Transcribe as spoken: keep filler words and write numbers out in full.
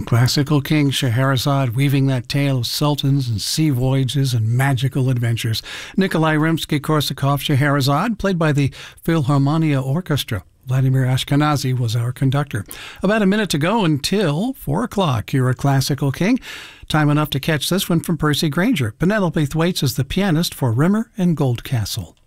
Classical king Scheherazade weaving that tale of sultans and sea voyages and magical adventures. Nikolai Rimsky-Korsakov Scheherazade, played by the Philharmonia Orchestra. Vladimir Ashkenazy was our conductor. About a minute to go until four o'clock here at Classical King. Time enough to catch this one from Percy Granger. Penelope Thwaites is the pianist for Rimmer and Goldcastle.